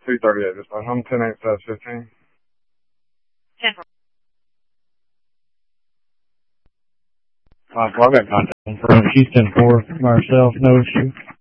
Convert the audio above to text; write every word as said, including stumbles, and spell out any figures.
two thirty-eight, dispatch. I'm ten eight slash fifteen. ten four. Uh, well, I've got contact from She's ten four, Marcel, no issue.